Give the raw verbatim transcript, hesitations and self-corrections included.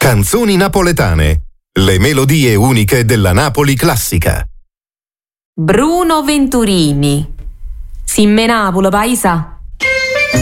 Canzoni napoletane. Le melodie uniche della Napoli classica. Bruno Venturini. Simme Napolo, paisa.